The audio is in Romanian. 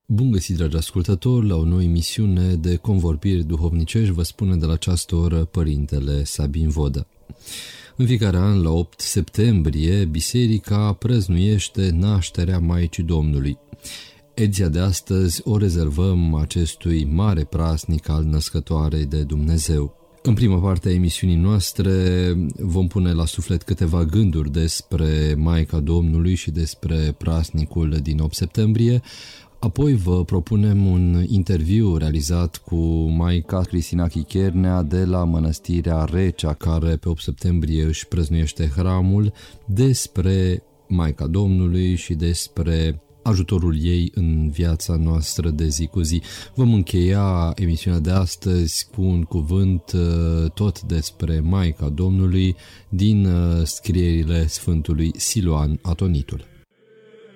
Bun găsit, dragi ascultători, la o nouă emisiune de convorbiri duhovnicești, vă spune de la această oră Părintele Sabin Vodă. În fiecare an, la 8 septembrie, Biserica prăznuiește nașterea Maicii Domnului. Ediția de astăzi o rezervăm acestui mare praznic al Născătoarei de Dumnezeu. În prima parte a emisiunii noastre vom pune la suflet câteva gânduri despre Maica Domnului și despre praznicul din 8 septembrie. Apoi vă propunem un interviu realizat cu Maica Cristina Chichernea de la Mănăstirea Recea, care pe 8 septembrie își prăznuiește hramul, despre Maica Domnului și despre ajutorul ei în viața noastră de zi cu zi. Vom încheia emisiunea de astăzi cu un cuvânt tot despre Maica Domnului din scrierile Sfântului Siluan Atonitul.